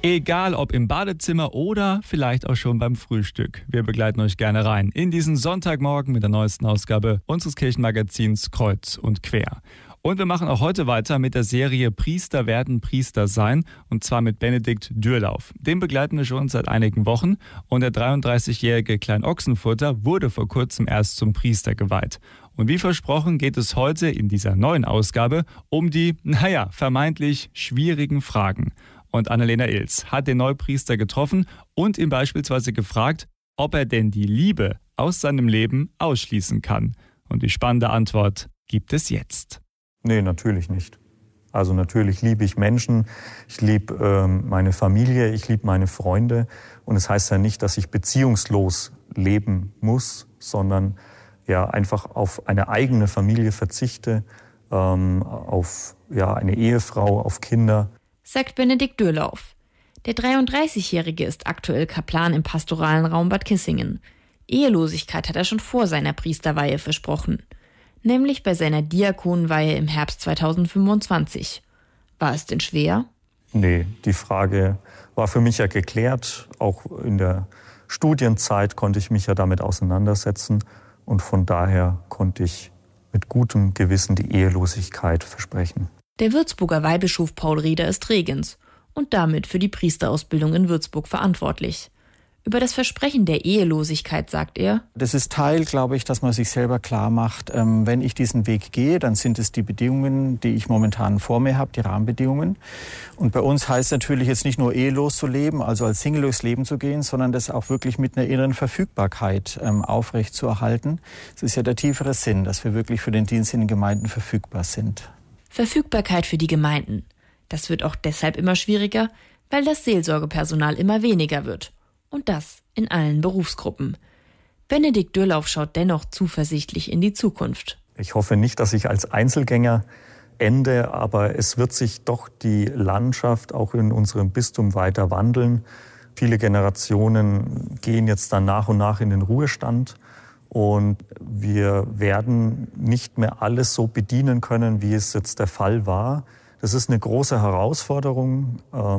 Egal ob im Badezimmer oder vielleicht auch schon beim Frühstück. Wir begleiten euch gerne rein in diesen Sonntagmorgen mit der neuesten Ausgabe unseres Kirchenmagazins Kreuz und Quer. Und wir machen auch heute weiter mit der Serie Priester werden Priester sein, und zwar mit Benedikt Dürlauf. Den begleiten wir schon seit einigen Wochen und der 33-jährige Kleinochsenfurter wurde vor kurzem erst zum Priester geweiht. Und wie versprochen geht es heute in dieser neuen Ausgabe um die, vermeintlich schwierigen Fragen. Und Annalena Ilz hat den Neupriester getroffen und ihn beispielsweise gefragt, ob er denn die Liebe aus seinem Leben ausschließen kann. Und die spannende Antwort gibt es jetzt. Nee, natürlich nicht. Also natürlich liebe ich Menschen, ich liebe meine Familie, ich liebe meine Freunde. Und es heißt ja nicht, dass ich beziehungslos leben muss, sondern ja einfach auf eine eigene Familie verzichte, auf eine Ehefrau, auf Kinder. Sagt Benedikt Dürlauf. Der 33-Jährige ist aktuell Kaplan im pastoralen Raum Bad Kissingen. Ehelosigkeit hat er schon vor seiner Priesterweihe versprochen. Nämlich bei seiner Diakonenweihe im Herbst 2025. War es denn schwer? Nee, die Frage war für mich ja geklärt. Auch in der Studienzeit konnte ich mich ja damit auseinandersetzen. Und von daher konnte ich mit gutem Gewissen die Ehelosigkeit versprechen. Der Würzburger Weihbischof Paul Rieder ist Regens und damit für die Priesterausbildung in Würzburg verantwortlich. Über das Versprechen der Ehelosigkeit sagt er: Das ist Teil, glaube ich, dass man sich selber klar macht, wenn ich diesen Weg gehe, dann sind es die Bedingungen, die ich momentan vor mir habe, die Rahmenbedingungen. Und bei uns heißt natürlich jetzt nicht nur ehelos zu leben, also als Single durchs Leben zu gehen, sondern das auch wirklich mit einer inneren Verfügbarkeit aufrechtzuerhalten. Das ist ja der tiefere Sinn, dass wir wirklich für den Dienst in den Gemeinden verfügbar sind. Verfügbarkeit für die Gemeinden. Das wird auch deshalb immer schwieriger, weil das Seelsorgepersonal immer weniger wird. Und das in allen Berufsgruppen. Benedikt Dürlauf schaut dennoch zuversichtlich in die Zukunft. Ich hoffe nicht, dass ich als Einzelgänger ende, aber es wird sich doch die Landschaft auch in unserem Bistum weiter wandeln. Viele Generationen gehen jetzt dann nach und nach in den Ruhestand. Und wir werden nicht mehr alles so bedienen können, wie es jetzt der Fall war. Das ist eine große Herausforderung.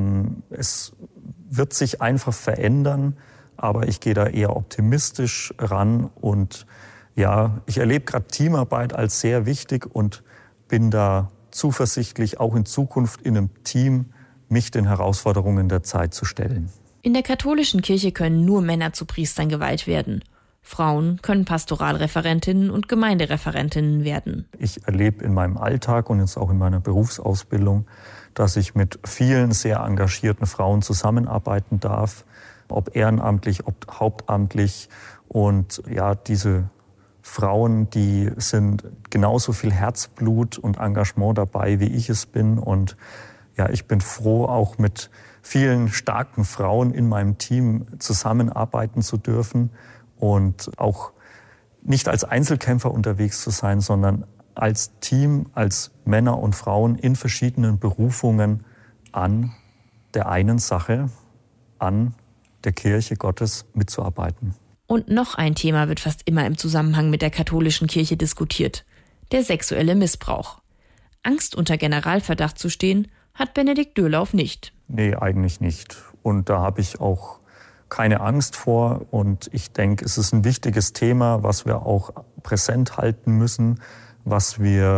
Es wird sich einfach verändern, aber ich gehe da eher optimistisch ran. Und ja, ich erlebe gerade Teamarbeit als sehr wichtig und bin da zuversichtlich, auch in Zukunft in einem Team mich den Herausforderungen der Zeit zu stellen. In der katholischen Kirche können nur Männer zu Priestern geweiht werden. Frauen können Pastoralreferentinnen und Gemeindereferentinnen werden. Ich erlebe in meinem Alltag und jetzt auch in meiner Berufsausbildung, dass ich mit vielen sehr engagierten Frauen zusammenarbeiten darf, ob ehrenamtlich, ob hauptamtlich. Und ja, diese Frauen, die sind genauso viel Herzblut und Engagement dabei, wie ich es bin. Und ja, ich bin froh, auch mit vielen starken Frauen in meinem Team zusammenarbeiten zu dürfen. Und auch nicht als Einzelkämpfer unterwegs zu sein, sondern als Team, als Männer und Frauen in verschiedenen Berufungen an der einen Sache, an der Kirche Gottes mitzuarbeiten. Und noch ein Thema wird fast immer im Zusammenhang mit der katholischen Kirche diskutiert: der sexuelle Missbrauch. Angst, unter Generalverdacht zu stehen, hat Benedikt Dürlauf nicht. Nee, eigentlich nicht. Und da habe ich auch keine Angst vor. Und ich denke, es ist ein wichtiges Thema, was wir auch präsent halten müssen, was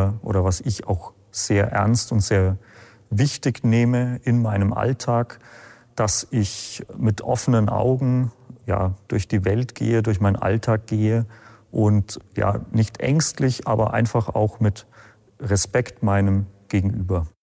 ich auch sehr ernst und sehr wichtig nehme in meinem Alltag, dass ich mit offenen Augen durch die Welt gehe, durch meinen Alltag gehe und nicht ängstlich, aber einfach auch mit Respekt meinem Gegenüber.